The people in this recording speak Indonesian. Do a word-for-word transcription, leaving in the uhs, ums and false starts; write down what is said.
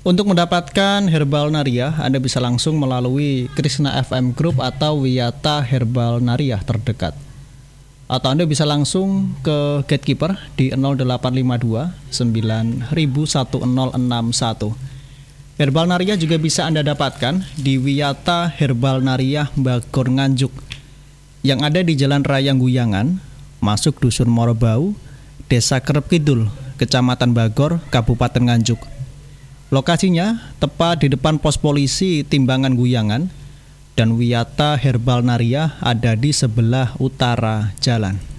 Untuk mendapatkan Herbal Nariah, Anda bisa langsung melalui Krishna F M Group atau Wiyata Herbal Nariah terdekat. Atau Anda bisa langsung ke Gatekeeper di nol delapan lima dua sembilan satu nol enam satu. Herbal Nariah juga bisa Anda dapatkan di Wiyata Herbal Nariah Bagor Nganjuk yang ada di Jalan Raya Guyangan, masuk Dusun Morobau, Desa Kerep Kidul, Kecamatan Bagor, Kabupaten Nganjuk. Lokasinya tepat di depan pos polisi Timbangan Guyangan, dan Wiyata Herbal Nariah ada di sebelah utara jalan.